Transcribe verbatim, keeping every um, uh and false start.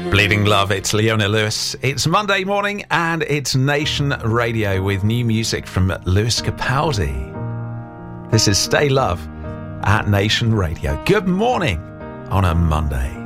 Bleeding Love, it's Leona Lewis. It's Monday morning and it's Nation Radio with new music from Lewis Capaldi. This is Stay Love at Nation Radio. Good morning on a Monday.